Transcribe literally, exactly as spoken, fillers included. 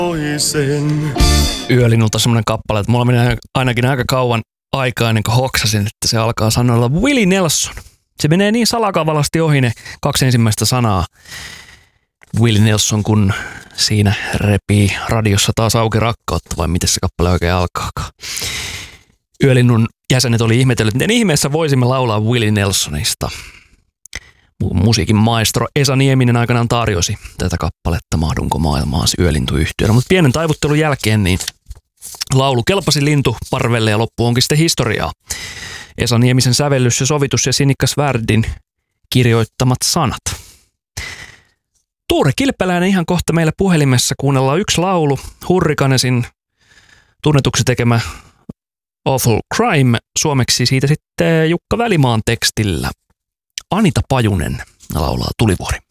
Yölinnulta semmoinen kappale, että mulla meni ainakin aika kauan aikaa ennen kuin hoksasin, että se alkaa sanoilla Willie Nelson. Se menee niin salakavalasti ohi ne kaksi ensimmäistä sanaa. Willie Nelson, kun siinä repii radiossa taas auki rakkautta, vai miten se kappale oikein alkaakaan. Yölinnun jäsenet oli ihmetellyt, miten ihmeessä voisimme laulaa Willie Nelsonista. Musiikin maestro Esa Nieminen aikanaan tarjosi tätä kappaletta Mahdunko maailmaasi yölintuyhtiönä. Mutta pienen taivuttelun jälkeen niin laulu kelpasi lintu parvelle ja loppu onkin sitten historiaa. Esa Niemisen sävellys ja sovitus ja Sinikka Svärdin kirjoittamat sanat. Tuure Kilpeläinen ihan kohta meillä puhelimessa. Kuunnellaan yksi laulu. Hurrikanesin tunnetuksi tekemä Awful Crime. Suomeksi siitä sitten Jukka Välimaan tekstillä. Anita Pajunen laulaa Tulivuori.